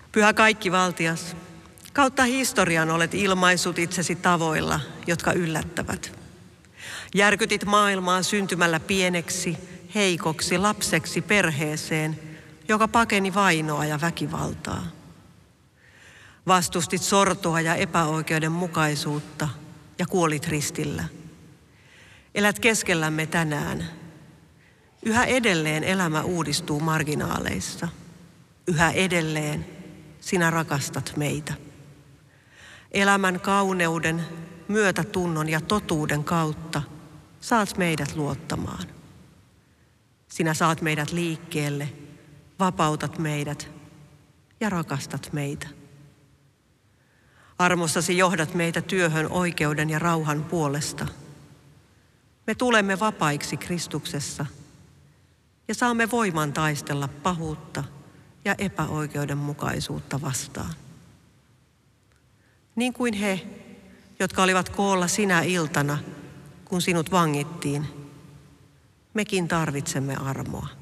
Pyhä kaikkivaltias, kautta historian olet ilmaissut itsesi tavoilla, jotka yllättävät. Järkytit maailmaa syntymällä pieneksi, heikoksi lapseksi perheeseen, joka pakeni vainoa ja väkivaltaa. Vastustit sortoa ja epäoikeudenmukaisuutta ja kuolit ristillä. Elät keskellämme tänään. Yhä edelleen elämä uudistuu marginaaleissa. Yhä edelleen sinä rakastat meitä. Elämän kauneuden, myötätunnon ja totuuden kautta saat meidät luottamaan. Sinä saat meidät liikkeelle, vapautat meidät ja rakastat meitä. Armossasi johdat meitä työhön oikeuden ja rauhan puolesta. Me tulemme vapaiksi Kristuksessa ja saamme voiman taistella pahuutta ja epäoikeudenmukaisuutta vastaan. Niin kuin he, jotka olivat koolla sinä iltana, kun sinut vangittiin, mekin tarvitsemme armoa.